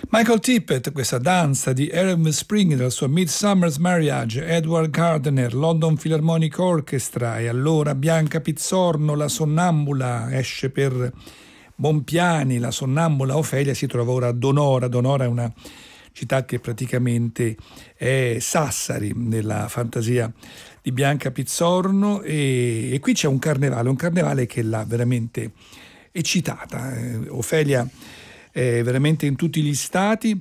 Michael Tippett, questa danza di Erwin Spring dal suo Midsummer's Marriage, Edward Gardner, London Philharmonic Orchestra, e allora Bianca Pizzorno, la sonnambula, esce per Bompiani, la sonnambula Ofelia si trova ora a Donora. Donora è una città che praticamente è Sassari nella fantasia di Bianca Pizzorno, e qui c'è un carnevale che l'ha veramente eccitata. Ofelia è veramente in tutti gli stati.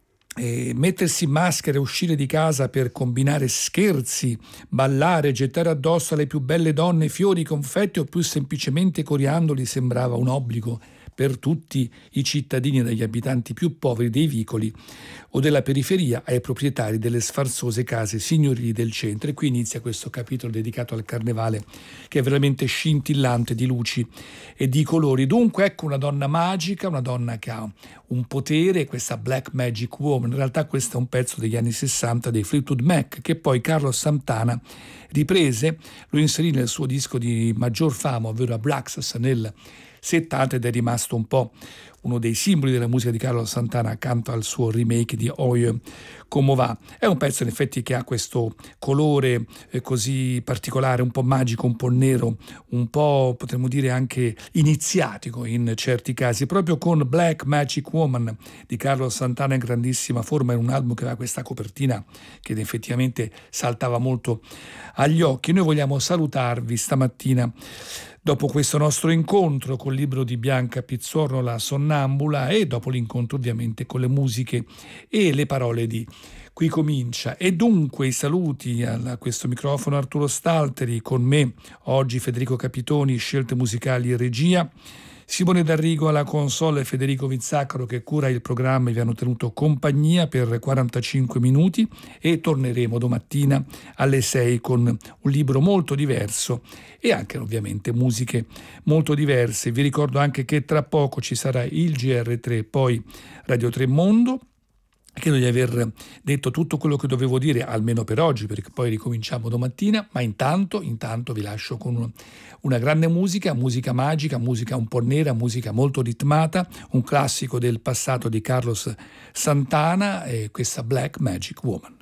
Mettersi in maschera e uscire di casa per combinare scherzi, ballare, gettare addosso alle più belle donne fiori, confetti o più semplicemente coriandoli sembrava un obbligo per tutti i cittadini, dagli abitanti più poveri dei vicoli o della periferia ai proprietari delle sfarzose case signorili del centro. E qui inizia questo capitolo dedicato al carnevale, che è veramente scintillante di luci e di colori. Dunque ecco una donna magica, una donna che ha un potere, questa Black Magic Woman. In realtà questo è un pezzo degli anni 60 dei Fleetwood Mac, che poi Carlos Santana riprese, lo inserì nel suo disco di maggior fama, ovvero Abraxas, nel 70, ed è rimasto un po' uno dei simboli della musica di Carlos Santana accanto al suo remake di Oye Como Va. È un pezzo in effetti che ha questo colore così particolare, un po' magico, un po' nero, un po' potremmo dire anche iniziatico in certi casi, proprio con Black Magic Woman di Carlos Santana in grandissima forma, in un album che aveva questa copertina che effettivamente saltava molto agli occhi. Noi vogliamo salutarvi stamattina dopo questo nostro incontro col libro di Bianca Pizzorno, La sonnambula, e dopo l'incontro ovviamente con le musiche e le parole di Qui comincia. E dunque i saluti a questo microfono Arturo Stalteri, con me oggi Federico Capitoni, scelte musicali e regia, Simone D'Arrigo alla console, Federico Vizzaccaro che cura il programma, e vi hanno tenuto compagnia per 45 minuti, e torneremo domattina alle 6 con un libro molto diverso e anche ovviamente musiche molto diverse. Vi ricordo anche che tra poco ci sarà il GR3, poi Radio 3 Mondo. Credo di aver detto tutto quello che dovevo dire, almeno per oggi, perché poi ricominciamo domattina, ma intanto vi lascio con una grande musica magica, musica un po' nera, musica molto ritmata, un classico del passato di Carlos Santana, e questa Black Magic Woman.